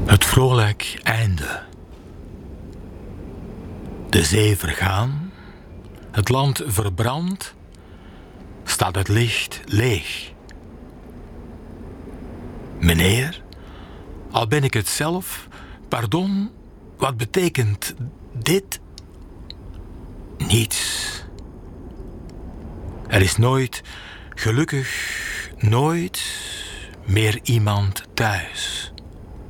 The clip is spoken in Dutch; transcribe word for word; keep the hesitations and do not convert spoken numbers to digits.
Het vrolijk einde. De zee vergaan, het land verbrand, staat het licht leeg. Meneer, al ben ik het zelf, pardon, wat betekent dit? Niets. Er is nooit, gelukkig nooit meer iemand thuis.